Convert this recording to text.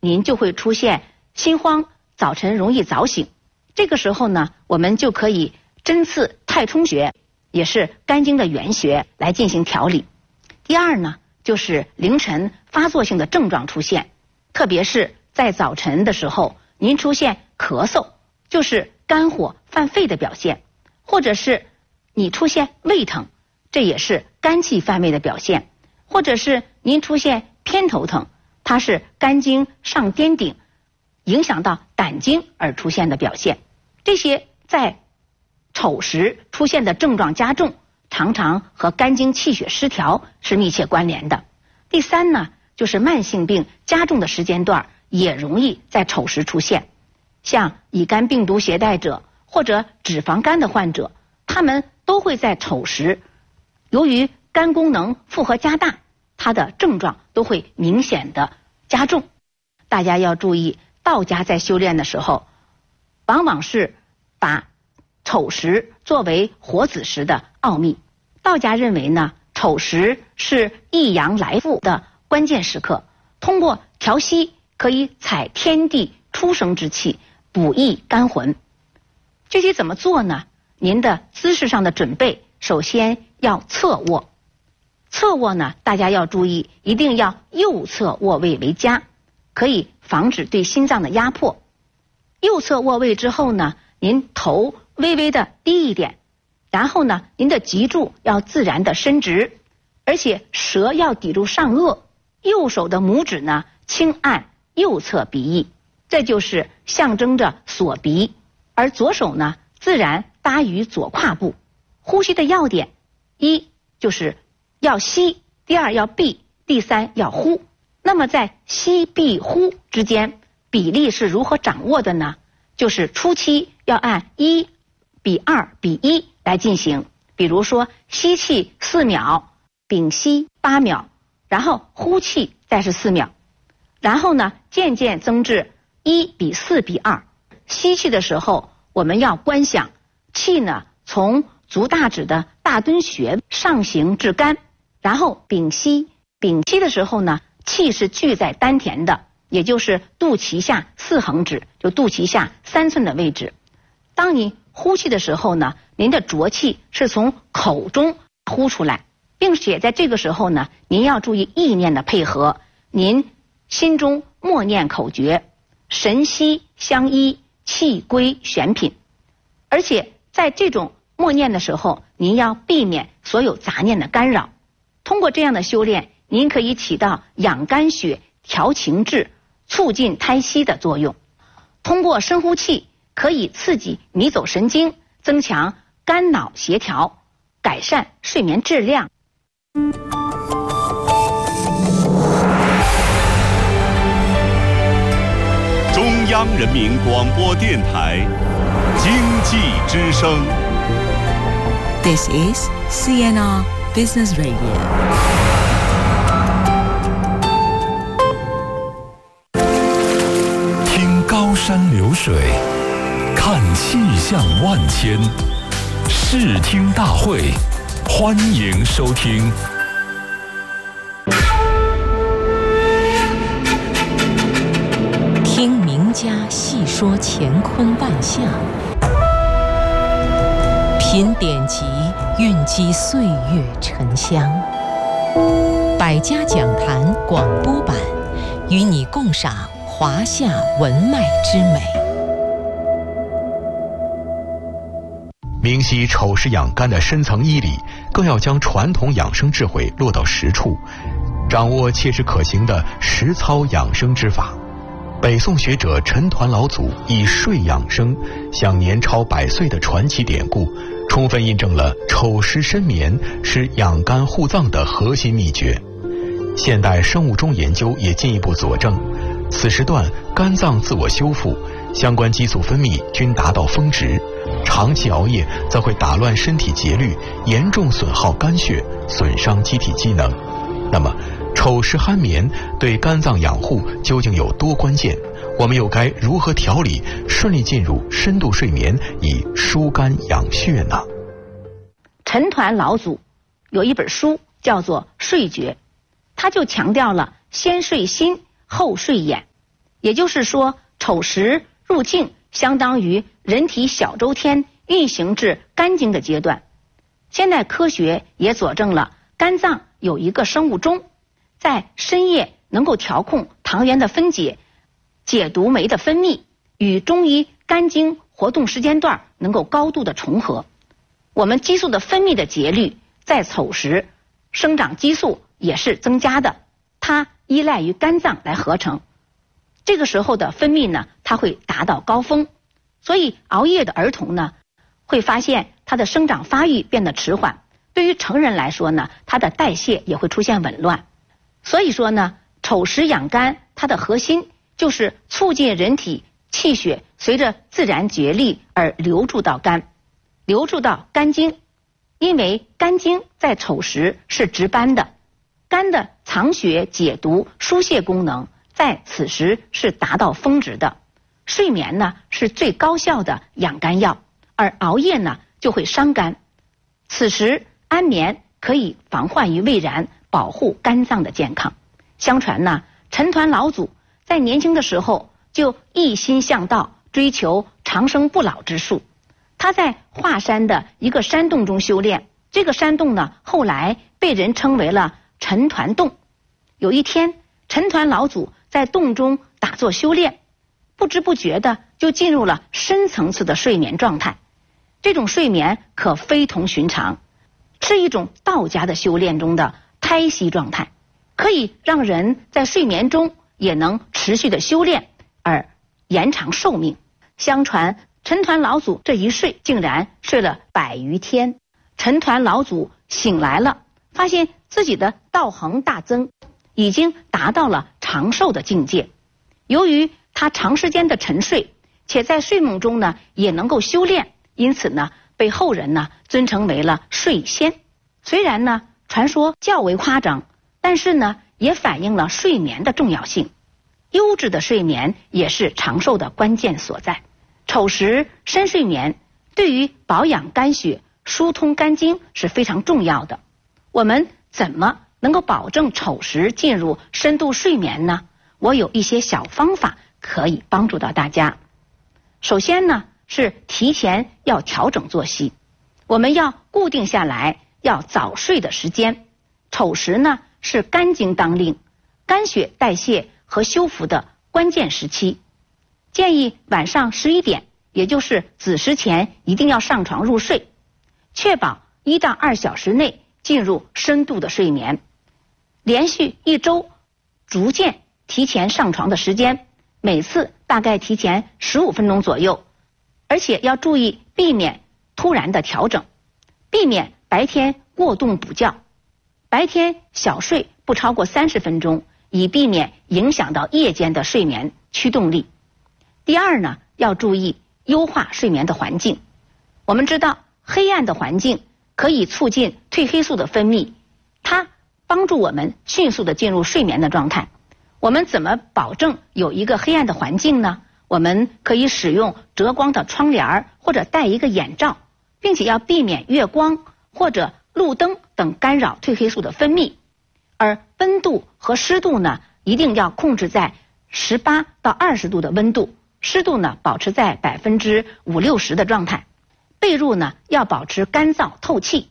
您就会出现心慌，早晨容易早醒。这个时候呢，我们就可以针刺太冲穴，也是肝经的原穴，来进行调理。第二呢，就是凌晨发作性的症状出现，特别是在早晨的时候，您出现咳嗽，就是肝火犯肺的表现，或者是你出现胃疼，这也是肝气犯胃的表现，或者是您出现偏头疼，它是肝经上颠顶，影响到胆经而出现的表现。这些在丑时出现的症状加重，常常和肝经气血失调是密切关联的。第三呢，就是慢性病加重的时间段也容易在丑时出现，像乙肝病毒携带者或者脂肪肝的患者，他们都会在丑时，由于肝功能负荷加大，它的症状都会明显的加重。大家要注意，道家在修炼的时候，往往是把丑时作为活子时的奥秘。道家认为呢，丑时是一阳来复的关键时刻，通过调息可以采天地初生之气，补益肝魂。具体怎么做呢？您的姿势上的准备，首先要侧卧。侧卧呢，大家要注意，一定要右侧卧位为佳，可以防止对心脏的压迫。右侧卧位之后呢，您头微微的低一点，然后呢，您的脊柱要自然的伸直，而且舌要抵住上颚，右手的拇指呢轻按右侧鼻翼，这就是象征着锁鼻，而左手呢自然搭于左胯部。呼吸的要点，一就是要吸，第二要闭，第三要呼。那么在吸闭呼之间比例是如何掌握的呢？就是初期要按1:2:1来进行，比如说吸气4秒，屏息8秒，然后呼气再是4秒，然后呢渐渐增至1:4:2。吸气的时候，我们要观想气呢从足大趾的大敦穴上行至肝，然后屏息的时候呢，气是聚在丹田的，也就是肚脐下4横指，就肚脐下3寸的位置。当你呼气的时候呢，您的浊气是从口中呼出来，并且在这个时候呢，您要注意意念的配合，您心中默念口诀，神息相依，气归玄品。而且在这种默念的时候，您要避免所有杂念的干扰。通过这样的修炼，您可以起到养肝血、调情志、促进胎息的作用。通过深呼气，可以刺激迷走神经，增强肝脑协调，改善睡眠质量。 中央人民广播电台经济之声。 This is CNR Business Radio。 听高山流水，看气象万千，视听大会，欢迎收听。 听名家细说乾坤万象，品典籍，蕴积岁月沉香。百家讲坛广播版，与你共赏华夏文脉之美。 明晰丑时养肝的深层医理，更要将传统养生智慧落到实处，掌握切实可行的实操养生之法。北宋学者陈抟老祖以睡养生，享年超100岁的传奇典故，充分印证了丑时深眠是养肝护脏的核心秘诀。现代生物钟研究也进一步佐证，此时段肝脏自我修复，相关激素分泌均达到峰值，长期熬夜则会打乱身体节律，严重损耗肝血，损伤机体机能。那么丑时酣眠对肝脏养护究竟有多关键？我们又该如何调理，顺利进入深度睡眠，以疏肝养血呢？ 陈抟老祖有一本书叫做《睡诀》，他就强调了先睡心后睡眼。 也就是说，丑时入境相当于人体小周天运行至肝经的阶段。现代科学也佐证了肝脏有一个生物钟，在深夜能够调控糖原的分解、解毒酶的分泌，与中医肝经活动时间段能够高度的重合。我们激素的分泌的节律在丑时生长激素也是增加的，它依赖于肝脏来合成。这个时候的分泌呢，它会达到高峰，所以熬夜的儿童呢，会发现他的生长发育变得迟缓。对于成人来说呢，他的代谢也会出现紊乱。所以说呢，丑时养肝，它的核心就是促进人体气血随着自然节律而流注到肝，流注到肝经。因为肝经在丑时是值班的，肝的藏血、解毒、疏泄功能在此时是达到峰值的。睡眠呢是最高效的养肝药，而熬夜呢就会伤肝。此时安眠可以防患于未然，保护肝脏的健康。相传呢，陈抟老祖在年轻的时候就一心向道，追求长生不老之术。他在华山的一个山洞中修炼，这个山洞呢后来被人称为了陈抟洞。有一天，陈抟老祖在洞中打坐修炼，不知不觉的就进入了深层次的睡眠状态。这种睡眠可非同寻常，是一种道家的修炼中的胎息状态，可以让人在睡眠中也能持续的修炼而延长寿命。相传陈抟老祖这一睡竟然睡了100余天。陈抟老祖醒来了，发现自己的道行大增，已经达到了长寿的境界。由于他长时间的沉睡，且在睡梦中呢也能够修炼，因此呢被后人呢尊称为了睡仙。虽然呢传说较为夸张，但是呢也反映了睡眠的重要性。优质的睡眠也是长寿的关键所在。丑时深睡眠对于保养肝血、疏通肝经是非常重要的。我们怎么能够保证丑时进入深度睡眠呢？我有一些小方法可以帮助到大家。首先呢是提前要调整作息，我们要固定下来要早睡的时间。丑时呢是肝经当令、肝血代谢和修复的关键时期，建议晚上11点，也就是子时前一定要上床入睡，确保1到2小时内进入深度的睡眠。连续1周逐渐提前上床的时间，每次大概提前15分钟左右，而且要注意避免突然的调整，避免白天过动补觉，白天小睡不超过30分钟，以避免影响到夜间的睡眠驱动力。第二呢，要注意优化睡眠的环境。我们知道黑暗的环境可以促进褪黑素的分泌，它帮助我们迅速的进入睡眠的状态。我们怎么保证有一个黑暗的环境呢？我们可以使用遮光的窗帘或者戴一个眼罩，并且要避免月光或者路灯等干扰褪黑素的分泌。而温度和湿度呢，一定要控制在18到20度的温度，湿度呢保持在50%-60%的状态。被褥呢要保持干燥透气，